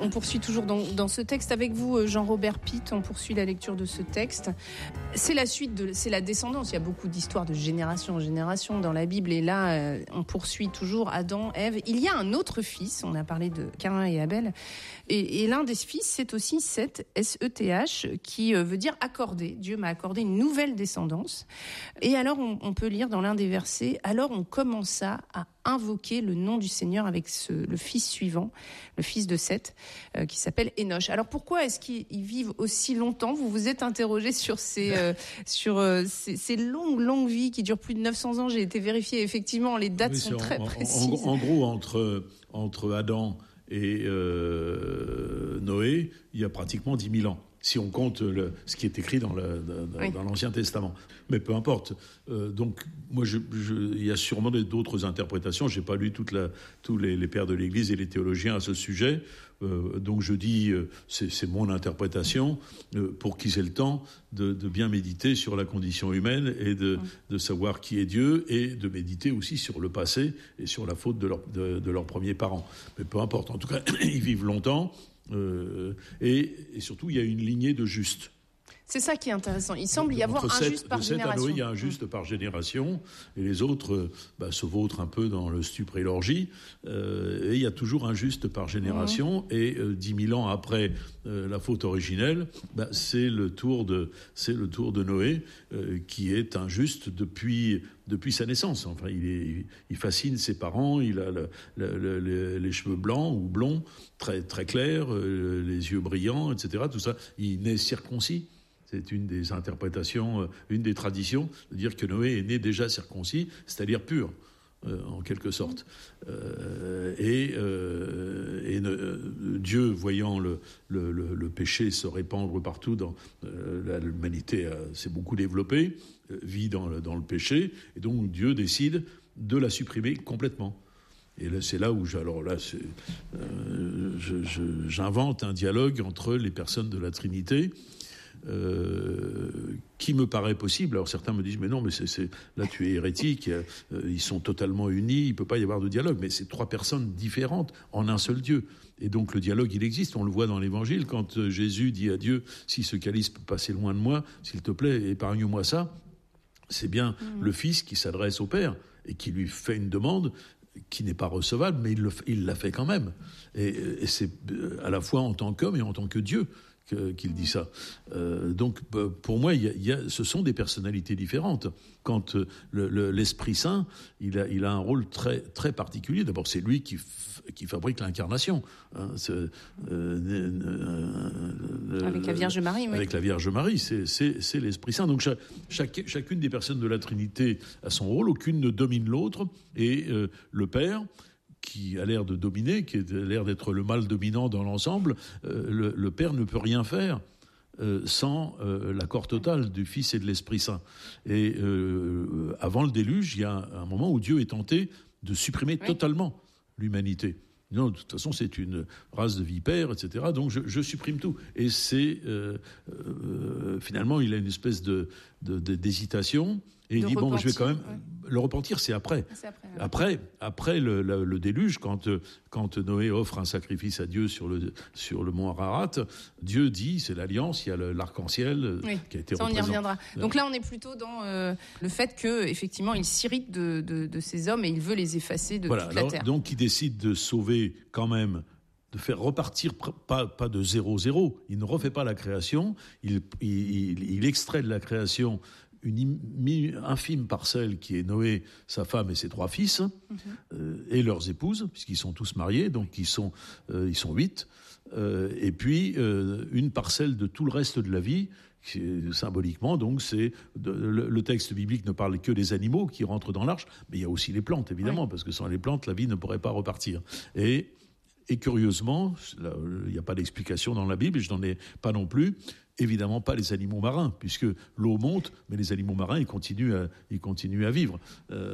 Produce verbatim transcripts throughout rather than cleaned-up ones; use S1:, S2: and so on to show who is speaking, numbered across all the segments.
S1: On poursuit toujours dans, dans ce texte avec vous, Jean-Robert Pitt. On poursuit la lecture de ce texte. C'est la suite, de, c'est la descendance. Il y a beaucoup d'histoires de génération en génération dans la Bible. Et là, euh, on poursuit toujours Adam, Ève. Il y a un autre fils. On a parlé de Caïn et Abel. Et, et l'un des fils, c'est aussi Seth, S E T H, qui veut dire accorder. Dieu m'a accordé une nouvelle descendance. Et alors, on, on peut lire dans l'un des versets, alors on commença à invoquer le nom du Seigneur avec ce, le fils suivant, le fils de Seth, euh, qui s'appelle Enoch. Alors pourquoi est-ce qu'ils vivent aussi longtemps ? Vous vous êtes interrogé sur ces euh, sur euh, ces, ces longues longues vies qui durent plus de neuf cents ans. J'ai été vérifier, effectivement, les dates oui, sont très
S2: en,
S1: précises.
S2: En, en gros, entre entre Adam et euh, Noé, il y a pratiquement dix mille ans. Si on compte le, ce qui est écrit dans, le, dans, oui. dans l'Ancien Testament. Mais peu importe. Euh, donc, moi, je, je, il y a sûrement d'autres interprétations. J'ai pas lu toute la, tous les, les pères de l'Église et les théologiens à ce sujet. Euh, donc, je dis, euh, c'est, c'est mon interprétation, euh, pour qu'ils aient le temps de, de bien méditer sur la condition humaine et de, oui. de savoir qui est Dieu et de méditer aussi sur le passé et sur la faute de, leur, de, de leurs premiers parents. Mais peu importe. En tout cas, ils vivent longtemps. Euh, et, et surtout, il y a une lignée de justes.
S1: C'est ça qui est intéressant. Il semble y avoir un juste par génération.
S2: Il y a un juste par génération, et les autres bah, se vautrent un peu dans le stupre et l'orgie. Euh, et il y a toujours un juste par génération. Mmh. Et euh, dix mille ans après euh, la faute originelle, bah, c'est le tour de, c'est le tour de Noé, euh, qui est injuste depuis depuis sa naissance. Enfin, il est, il fascine ses parents. Il a le, le, le, les cheveux blancs ou blonds, très très clairs, euh, les yeux brillants, et cetera. Tout ça. Il naît circoncis. C'est une des interprétations, une des traditions, de dire que Noé est né déjà circoncis, c'est-à-dire pur, euh, en quelque sorte. Euh, et euh, et euh, Dieu, voyant le, le, le, le péché se répandre partout, dans euh, l'humanité euh, s'est beaucoup développée, euh, vit dans le, dans le péché, et donc Dieu décide de la supprimer complètement. Et là, c'est là où, je, alors là, c'est, euh, je, je, j'invente un dialogue entre les personnes de la Trinité. Euh, qui me paraît possible. Alors certains me disent mais non, mais c'est, c'est là tu es hérétique, euh, ils sont totalement unis, il peut pas y avoir de dialogue. Mais c'est trois personnes différentes en un seul Dieu. Et donc le dialogue il existe. On le voit dans l'Évangile quand euh, Jésus dit à Dieu si ce calice peut passer loin de moi, s'il te plaît épargne-moi ça. C'est bien mmh. le Fils qui s'adresse au Père et qui lui fait une demande qui n'est pas recevable, mais il, le, il l'a fait quand même. Et, et c'est à la fois en tant qu'homme et en tant que Dieu que, qu'il dit ça. Euh, donc, pour moi, il y a, il y a, ce sont des personnalités différentes. Quand le, le, l'Esprit Saint, il a, il a un rôle très, très particulier. D'abord, c'est lui qui, f, qui fabrique l'incarnation. Hein, c'est, euh,
S1: euh, avec la Vierge Marie, oui.
S2: Avec la Vierge Marie, c'est, c'est, c'est l'Esprit Saint. Donc, chaque, chaque, chacune des personnes de la Trinité a son rôle. Aucune ne domine l'autre. Et euh, le Père, qui a l'air de dominer, qui a l'air d'être le mâle dominant dans l'ensemble, euh, le, le Père ne peut rien faire euh, sans euh, l'accord total du Fils et de l'Esprit Saint. Et euh, avant le déluge, il y a un, un moment où Dieu est tenté de supprimer oui. totalement l'humanité. Non, de toute façon, c'est une race de vipères, et cetera. Donc, je, je supprime tout. Et c'est euh, euh, finalement, il a une espèce de, de, de d'hésitation. Et il dit bon, je vais quand même. Ouais. Le repentir, c'est après. C'est après, ouais. après, après le, le, le déluge, quand quand Noé offre un sacrifice à Dieu sur le sur le mont Ararat, Dieu dit, c'est l'alliance. Il y a le, l'arc-en-ciel oui. qui a été
S1: ça,
S2: représenté.
S1: On y reviendra. Donc là, on est plutôt dans euh, le fait que effectivement, il s'irrite de, de de ces hommes et il veut les effacer de
S2: voilà,
S1: toute
S2: alors,
S1: la terre.
S2: Donc, il décide de sauver quand même. De faire repartir pas pas de zéro zéro. Il ne refait pas la création. Il il il, il extrait de la création une infime parcelle qui est Noé, sa femme et ses trois fils, mm-hmm. euh, et leurs épouses, puisqu'ils sont tous mariés, donc ils sont euh, ils sont huit. Euh, et puis euh, une parcelle de tout le reste de la vie. Qui, symboliquement, donc, c'est de, le, le texte biblique ne parle que des animaux qui rentrent dans l'arche, mais il y a aussi les plantes, évidemment, oui. parce que sans les plantes, la vie ne pourrait pas repartir. Et Et curieusement, il n'y a pas d'explication dans la Bible, et je n'en ai pas non plus, évidemment pas les animaux marins, puisque l'eau monte, mais les animaux marins, ils continuent à, ils continuent à vivre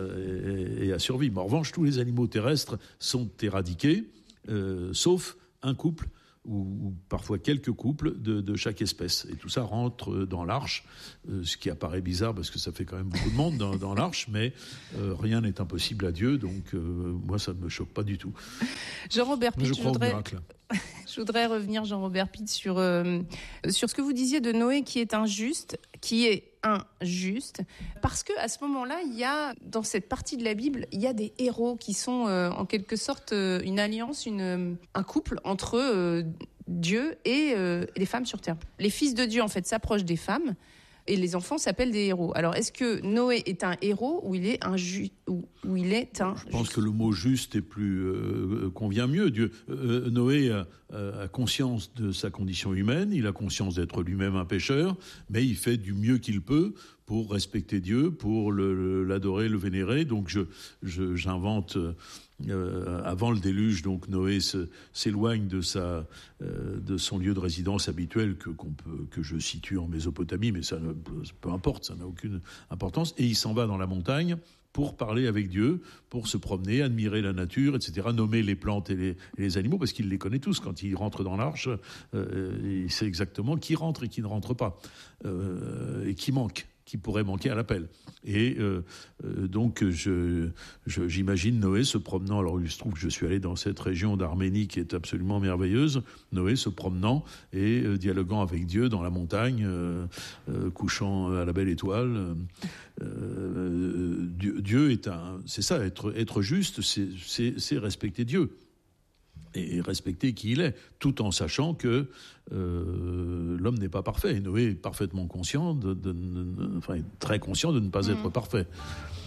S2: euh, et, et à survivre. En revanche, tous les animaux terrestres sont éradiqués, euh, sauf un couple, ou, ou parfois quelques couples de, de chaque espèce. Et tout ça rentre dans l'arche, euh, ce qui apparaît bizarre parce que ça fait quand même beaucoup de monde dans, dans l'arche, mais euh, rien n'est impossible à Dieu, donc euh, moi ça ne me choque pas du tout.
S1: Jean-Robert Pitt,
S2: je,
S1: je voudrais...
S2: je
S1: Je voudrais revenir, Jean-Robert Pitt, sur, euh, sur ce que vous disiez de Noé qui est injuste, qui est injuste, parce que à ce moment-là, il y a, dans cette partie de la Bible, il y a des héros qui sont euh, en quelque sorte euh, une alliance, une, un couple entre euh, Dieu et euh, les femmes sur terre. Les fils de Dieu, en fait, s'approchent des femmes, et les enfants s'appellent des héros. Alors, est-ce que Noé est un héros ou il est un ju- ou, ou il est un
S2: Je pense
S1: juste.
S2: que le mot juste est plus euh, convient mieux. Dieu, euh, Noé a, a conscience de sa condition humaine, il a conscience d'être lui-même un pécheur, mais il fait du mieux qu'il peut pour respecter Dieu, pour le, le, l'adorer, le vénérer. Donc, je, je, j'invente. Euh, avant le déluge, donc Noé se, s'éloigne de sa, euh, de son lieu de résidence habituel que qu'on peut, que je situe en Mésopotamie, mais ça ne, peu importe, ça n'a aucune importance, et il s'en va dans la montagne pour parler avec Dieu, pour se promener, admirer la nature, et cetera, nommer les plantes et les, et les animaux, parce qu'il les connaît tous. Quand il rentre dans l'arche, euh, il sait exactement qui rentre et qui ne rentre pas, euh, et qui manque, qui pourrait manquer à l'appel. Et euh, euh, donc, je, je, j'imagine Noé se promenant, alors il se trouve que je suis allé dans cette région d'Arménie qui est absolument merveilleuse, Noé se promenant et euh, dialoguant avec Dieu dans la montagne, euh, euh, couchant à la belle étoile. Euh, Dieu, Dieu est un... C'est ça, être, être juste, c'est, c'est, c'est respecter Dieu. Et respecter qui il est, tout en sachant que euh, l'homme n'est pas parfait. Et Noé est parfaitement conscient, de, de, de, enfin, très conscient de ne pas mmh. être parfait.